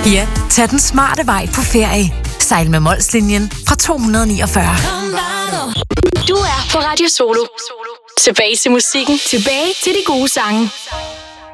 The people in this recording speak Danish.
Ja, tag den smarte vej på ferie. Sejl med Molslinjen fra 249. Du er på Radio Solo. Tilbage til musikken. Tilbage til de gode sange.